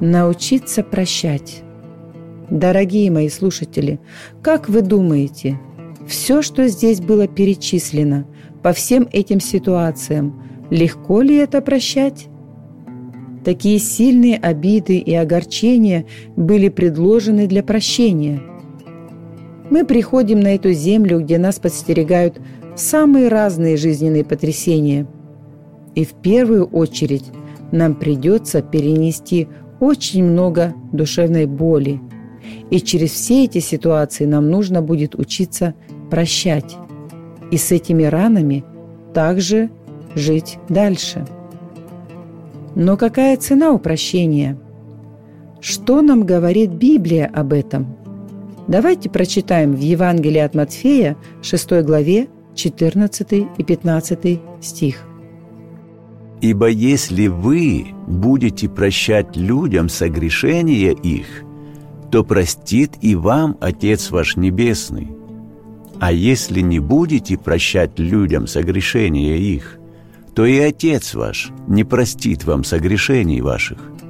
Научиться прощать. Дорогие мои слушатели, как вы думаете, все, что здесь было перечислено, по всем этим ситуациям, легко ли это прощать? Такие сильные обиды и огорчения были предложены для прощения. Мы приходим на эту землю, где нас подстерегают самые разные жизненные потрясения. И в первую очередь нам придется перенести очень много душевной боли. И через все эти ситуации нам нужно будет учиться прощать. И с этими ранами также жить дальше. Но какая цена у прощения? Что нам говорит Библия об этом? Давайте прочитаем в Евангелии от Матфея, 6 главе, 14 и 15 стих. «Ибо если вы будете прощать людям согрешения их, то простит и вам Отец ваш Небесный. А если не будете прощать людям согрешения их, то и Отец ваш не простит вам согрешений ваших».